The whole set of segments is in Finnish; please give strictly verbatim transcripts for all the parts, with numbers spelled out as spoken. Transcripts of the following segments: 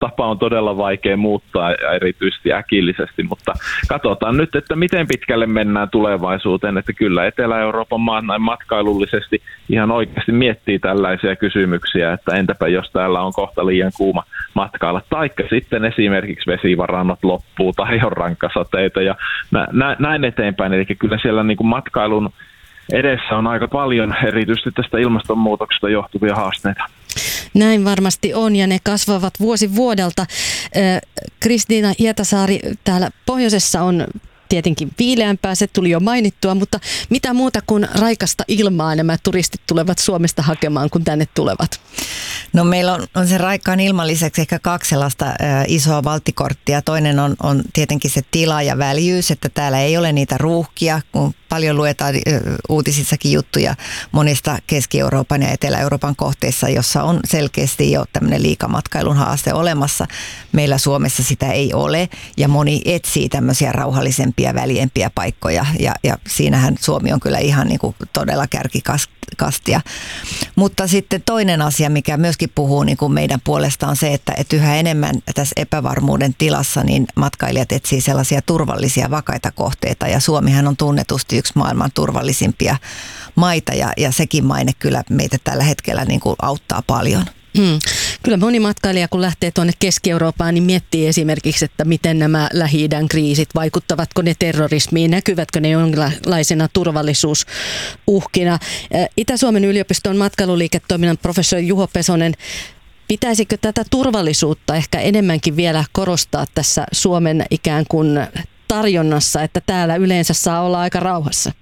tapa on todella vaikea muuttaa, erityisesti äkillisesti, mutta katsotaan nyt, että miten pitkälle mennään tulevaisuuteen, että kyllä Etelä-Euroopan maat näin matkailullisesti ihan oikeasti miettii tällaisia kysymyksiä, että entäpä jos täällä on kohta liian kuuma matkailla, taikka sitten esimerkiksi vesivarannot loppuu tai on rankkasateita ja näin eteenpäin, eli kyllä siellä niin kuin matkailun edessä on aika paljon erityisesti tästä ilmastonmuutoksesta johtuvia haasteita. Näin varmasti on ja ne kasvavat vuosi vuodelta. Kristiina Hietasaari, täällä pohjoisessa on tietenkin viileämpää, se tuli jo mainittua, mutta mitä muuta kuin raikasta ilmaa nämä turistit tulevat Suomesta hakemaan, kun tänne tulevat? No meillä on, on se raikkaan ilman lisäksi ehkä kaksi sellaista ä, isoa valttikorttia. Toinen on, on tietenkin se tila ja väljyys, että täällä ei ole niitä ruuhkia, kun paljon luetaan ä, uutisissakin juttuja monista Keski-Euroopan ja Etelä-Euroopan kohteissa, jossa on selkeästi jo tämmöinen liikamatkailun haaste olemassa. Meillä Suomessa sitä ei ole ja moni etsii tämmöisiä rauhallisempia, väljempiä paikkoja ja, ja siinähän Suomi on kyllä ihan niin kuin todella kärkikastia. Mutta sitten toinen asia, mikä myöskin puhuu niin kuin meidän puolesta on se, että, että yhä enemmän tässä epävarmuuden tilassa niin matkailijat etsii sellaisia turvallisia, vakaita kohteita ja Suomihan on tunnetusti yksi maailman turvallisimpia maita ja, ja sekin maine kyllä meitä tällä hetkellä niin kuin auttaa paljon. Hmm. Kyllä moni matkailija, kun lähtee tuonne Keski-Eurooppaan, niin miettii esimerkiksi, että miten nämä Lähi-idän kriisit, vaikuttavatko ne terrorismiin, näkyvätkö ne jonkinlaisena turvallisuusuhkina. Itä-Suomen yliopiston matkailuliiketoiminnan professori Juho Pesonen, pitäisikö tätä turvallisuutta ehkä enemmänkin vielä korostaa tässä Suomen ikään kuin tarjonnassa, että täällä yleensä saa olla aika rauhassa?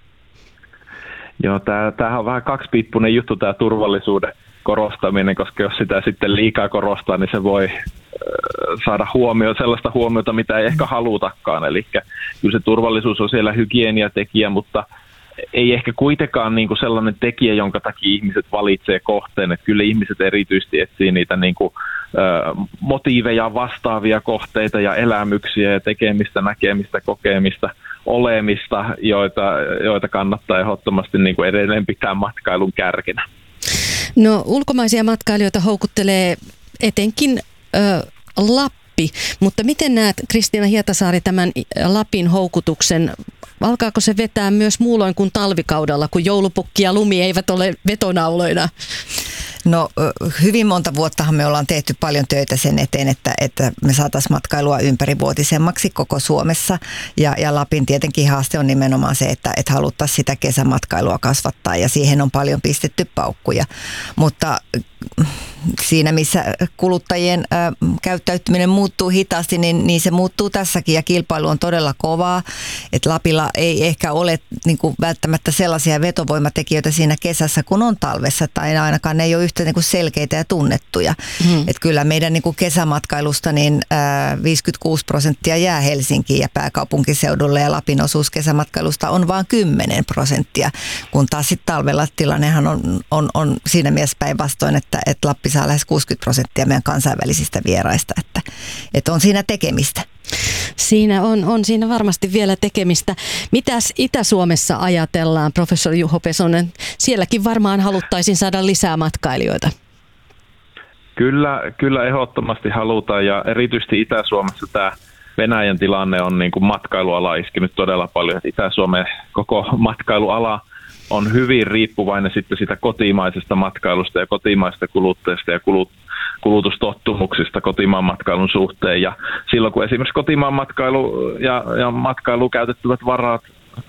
Joo, tämähän on vähän kaksipiippunen juttu tämä turvallisuuden korostaminen, koska jos sitä sitten liikaa korostaa, niin se voi saada huomioon sellaista huomiota, mitä ei ehkä halutakaan. Eli kyllä se turvallisuus on siellä hygieniatekijä, mutta ei ehkä kuitenkaan niin kuin sellainen tekijä, jonka takia ihmiset valitsee kohteen. Että kyllä ihmiset erityisesti etsii niitä niin kuin, ö, motiiveja, vastaavia kohteita ja elämyksiä ja tekemistä, näkemistä, kokemista, olemista, joita, joita kannattaa ehdottomasti niin kuin edelleen pitää matkailun kärkenä. No ulkomaisia matkailijoita houkuttelee etenkin ö, Lappi, mutta miten näet, Kristiina Hietasaari, tämän Lapin houkutuksen? Alkaako se vetää myös muulloin kuin talvikaudella, kun joulupukki ja lumi eivät ole vetonauloina? No hyvin monta vuottahan me ollaan tehty paljon töitä sen eteen, että, että me saataisiin matkailua ympärivuotisemmaksi koko Suomessa. Ja, ja Lapin tietenkin haaste on nimenomaan se, että, että haluttaisiin sitä kesämatkailua kasvattaa ja siihen on paljon pistetty paukkuja. Mutta siinä, missä kuluttajien ä, käyttäytyminen muuttuu hitaasti, niin, niin se muuttuu tässäkin ja kilpailu on todella kovaa. Että Lapilla ei ehkä ole niin kuin välttämättä sellaisia vetovoimatekijöitä siinä kesässä, kun on talvessa, tai ainakaan ne ei ole yhtä niin kuin selkeitä ja tunnettuja. Hmm. Että kyllä meidän niin kuin kesämatkailusta niin ä, viisikymmentäkuusi prosenttia jää Helsinkiin ja pääkaupunkiseudulle, ja Lapin osuus kesämatkailusta on vain kymmenen prosenttia, kun taas sitten talvella tilannehan on, on, on siinä mielessä päinvastoin, että, että Lappi saa lähes kuusikymmentä prosenttia meidän kansainvälisistä vieraista, että, että on siinä tekemistä. Siinä on, on siinä varmasti vielä tekemistä. Mitäs Itä-Suomessa ajatellaan, professori Juho Pesonen? Sielläkin varmaan haluttaisiin saada lisää matkailijoita. Kyllä, kyllä ehdottomasti halutaan, ja erityisesti Itä-Suomessa tämä Venäjän tilanne on niin kuin matkailuala iskenyt todella paljon. Itä-Suomen koko matkailuala on hyvin riippuvainen sitten sitä kotimaisesta matkailusta ja kotimaisesta kuluttajasta ja kulut, kulutustottumuksista kotimaan matkailun suhteen. Ja silloin kun esimerkiksi kotimaan matkailu ja, ja matkailuun käytettävät varat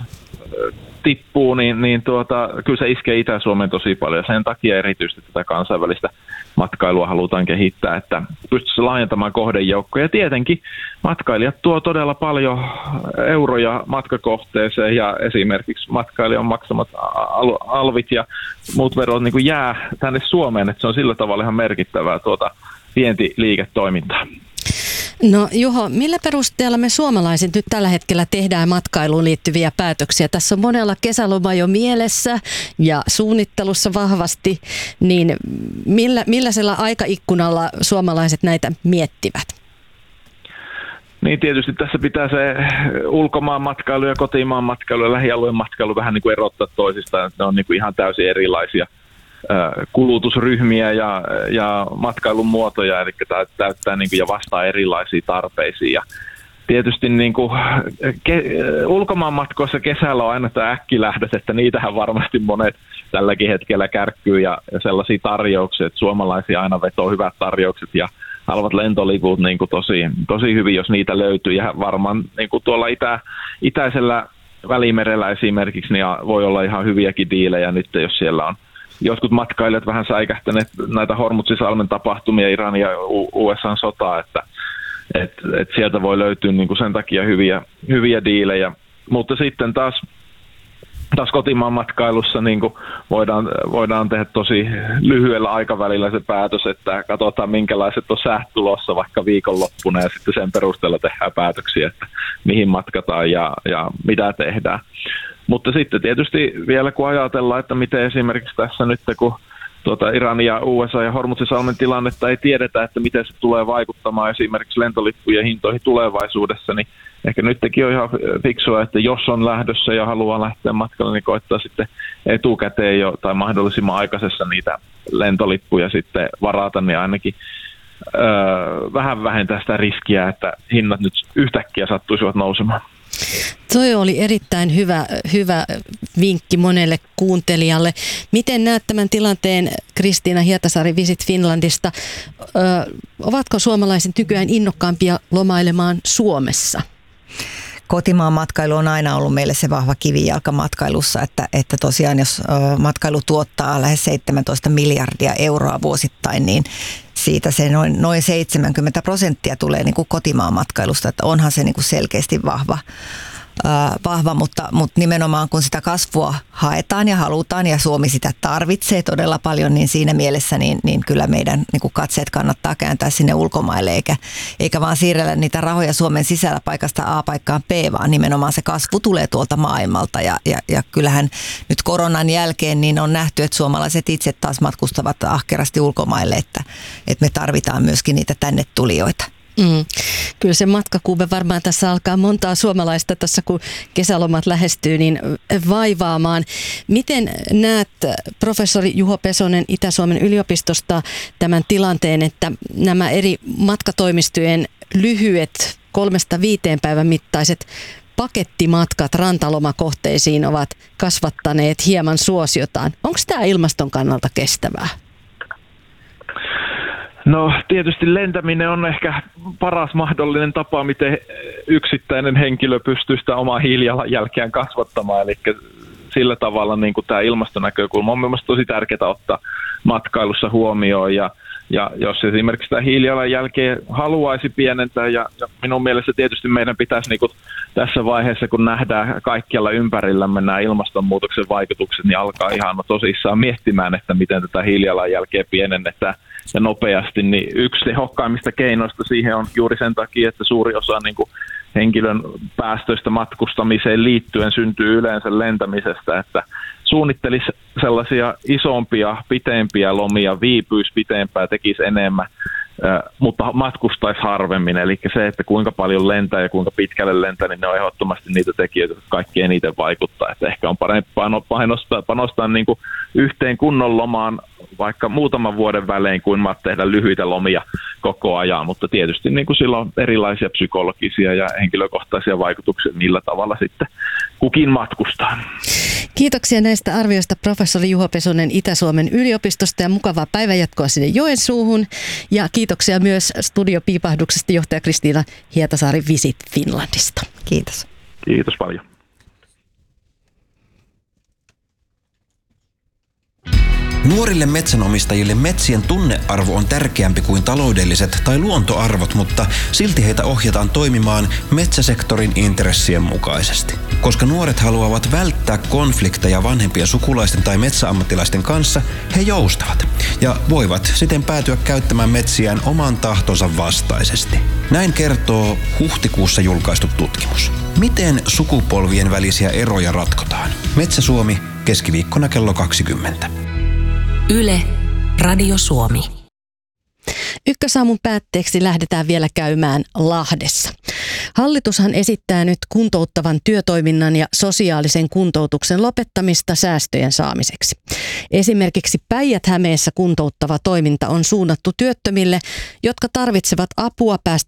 tippuu, niin, niin tuota, kyllä se iskee Itä-Suomeen tosi paljon. Sen takia erityisesti tätä kansainvälistä matkailua halutaan kehittää, että pystyisi laajentamaan kohdejoukkoja. Ja tietenkin matkailijat tuo todella paljon euroja matkakohteeseen, ja esimerkiksi matkailijan maksamat alvit ja muut verot niin kuin jää tänne Suomeen, että se on sillä tavalla ihan merkittävää tuota vientiliiketoimintaa. No Juho, millä perusteella me suomalaiset nyt tällä hetkellä tehdään matkailuun liittyviä päätöksiä? Tässä on monella kesäloma jo mielessä ja suunnittelussa vahvasti, niin millä, millaisella aikaikkunalla suomalaiset näitä miettivät? Niin tietysti tässä pitää se ulkomaan matkailu ja kotimaan matkailu ja lähialueen matkailu vähän niin kuin erottaa toisistaan, että ne on niin kuin ihan täysin erilaisia kulutusryhmiä ja, ja matkailun muotoja, eli täyttää niin kuin, ja vastaa erilaisiin tarpeisiin. Ja tietysti niin kuin, ke, ulkomaanmatkoissa kesällä on aina tämä äkkilähdöt, että niitähän varmasti monet tälläkin hetkellä kärkkyy ja, ja sellaisia tarjouksia, että suomalaisia aina vetoo hyvät tarjoukset ja halvat lentoliput niin kuin tosi, tosi hyvin, jos niitä löytyy. Ja varmaan niin kuin tuolla itä, itäisellä Välimerellä esimerkiksi niin voi olla ihan hyviäkin diilejä nyt, jos siellä on jotkut matkailijat vähän säikähtäneet näitä Hormuzisalmen tapahtumia, Iranin ja U S A:n sotaa, että et, et sieltä voi löytyä niin kuin sen takia hyviä, hyviä diilejä. Mutta sitten taas Taas kotimaan matkailussa niin kuin voidaan, voidaan tehdä tosi lyhyellä aikavälillä se päätös, että katsotaan minkälaiset on säät tulossa vaikka viikonloppuna ja sitten sen perusteella tehdään päätöksiä, että mihin matkataan ja, ja mitä tehdään. Mutta sitten tietysti vielä kun ajatellaan, että miten esimerkiksi tässä nyt kun tuota Iranin ja U S A ja Hormuzisalmen tilannetta ei tiedetä, että miten se tulee vaikuttamaan esimerkiksi lentolippujen hintoihin tulevaisuudessa, niin ehkä nytkin on ihan fiksua, että jos on lähdössä ja haluaa lähteä matkalle, niin koittaa sitten etukäteen jo tai mahdollisimman aikaisessa niitä lentolippuja sitten varata, niin ainakin öö, vähän vähentää sitä riskiä, että hinnat nyt yhtäkkiä sattuisivat nousemaan. Toi oli erittäin hyvä, hyvä vinkki monelle kuuntelijalle. Miten näet tämän tilanteen, Kristiina Hietasaari Visit Finlandista? Ö, ovatko suomalaiset nykyään innokkaampia lomailemaan Suomessa? Kotimaan matkailu on aina ollut meille se vahva kivijalka matkailussa, että, että tosiaan jos matkailu tuottaa lähes seitsemäntoista miljardia euroa vuosittain, niin siitä se noin, noin seitsemänkymmentä prosenttia tulee niin kuin kotimaan matkailusta, että onhan se niin kuin selkeästi vahva. vahva, mutta, mutta nimenomaan kun sitä kasvua haetaan ja halutaan ja Suomi sitä tarvitsee todella paljon, niin siinä mielessä niin, niin kyllä meidän niin kuin katseet kannattaa kääntää sinne ulkomaille, eikä, eikä vaan siirrellä niitä rahoja Suomen sisällä paikasta A paikkaan B, vaan nimenomaan se kasvu tulee tuolta maailmalta ja, ja, ja kyllähän nyt koronan jälkeen niin on nähty, että suomalaiset itse taas matkustavat ahkerasti ulkomaille, että, että me tarvitaan myöskin niitä tänne tulijoita. Mm. Kyllä se matkakuube varmaan tässä alkaa montaa suomalaista tässä, kun kesälomat lähestyy, niin vaivaamaan. Miten näet, professori Juho Pesonen Itä-Suomen yliopistosta, tämän tilanteen, että nämä eri matkatoimistojen lyhyet kolmesta viiteen päivän mittaiset pakettimatkat rantalomakohteisiin ovat kasvattaneet hieman suosiotaan? Onko tämä ilmaston kannalta kestävää? No tietysti lentäminen on ehkä paras mahdollinen tapa, miten yksittäinen henkilö pystyy sitä omaa hiilijalanjälkeään kasvattamaan. Eli sillä tavalla niin kuin tämä ilmastonäkökulma on mielestäni tosi tärkeää ottaa matkailussa huomioon. Ja, ja jos esimerkiksi sitä hiilijalanjälkeä haluaisi pienentää, ja, ja minun mielestä tietysti meidän pitäisi niin kuin tässä vaiheessa, kun nähdään kaikkialla ympärillämme nämä ilmastonmuutoksen vaikutukset, niin alkaa ihan tosissaan miettimään, että miten tätä hiilijalanjälkeä pienennetään ja nopeasti, niin yksi tehokkaimmista keinoista siihen on juuri sen takia, että suuri osa niin kuin henkilön päästöistä matkustamiseen liittyen syntyy yleensä lentämisestä, että suunnittelisi sellaisia isompia, pitempiä lomia, viipyisi pitempään, tekisi enemmän, mutta matkustaisi harvemmin. Eli se, että kuinka paljon lentää ja kuinka pitkälle lentää, niin ne on ehdottomasti niitä tekijöitä, jotka kaikki eniten vaikuttaa. Että ehkä on parempi panostaa, panostaa niin kuin yhteen kunnon lomaan vaikka muutaman vuoden välein kuin tehdä lyhyitä lomia koko ajan, mutta tietysti niin kuin sillä on erilaisia psykologisia ja henkilökohtaisia vaikutuksia, millä tavalla sitten kukin matkustaa. Kiitoksia näistä arvioista professori Juho Pesonen Itä-Suomen yliopistosta ja mukavaa päivänjatkoa sinne Joensuuhun. Ja kiitoksia myös studiopiipahduksesta johtaja Kristiina Hietasaari Visit Finlandista. Kiitos. Kiitos paljon. Nuorille metsänomistajille metsien tunnearvo on tärkeämpi kuin taloudelliset tai luontoarvot, mutta silti heitä ohjataan toimimaan metsäsektorin intressien mukaisesti. Koska nuoret haluavat välttää konflikteja vanhempien sukulaisten tai metsäammattilaisten kanssa, he joustavat ja voivat siten päätyä käyttämään metsiään oman tahtonsa vastaisesti. Näin kertoo huhtikuussa julkaistu tutkimus. Miten sukupolvien välisiä eroja ratkotaan? Metsä Suomi, keskiviikkona kello kaksikymmentä. Yle, Radio Suomi. Ykkösaamun päätteeksi lähdetään vielä käymään Lahdessa. Hallitushan esittää nyt kuntouttavan työtoiminnan ja sosiaalisen kuntoutuksen lopettamista säästöjen saamiseksi. Esimerkiksi Päijät-Hämeessä kuntouttava toiminta on suunnattu työttömille, jotka tarvitsevat apua päästäkseen